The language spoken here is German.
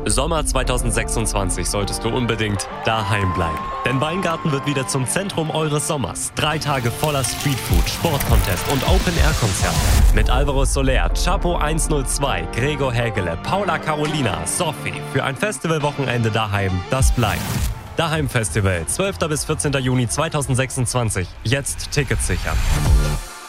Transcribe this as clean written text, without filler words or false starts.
Sommer 2026 solltest du unbedingt daheim bleiben. Denn Weingarten wird wieder zum Zentrum eures Sommers. 3 Tage voller Streetfood, Sportcontest und Open-Air-Konzerte. Mit Alvaro Soler, Chapo 102, Gregor Hägele, Paula Carolina, Sophie. Für ein Festivalwochenende daheim, das bleibt. Daheim Festival, 12. bis 14. Juni 2026. Jetzt Tickets sichern.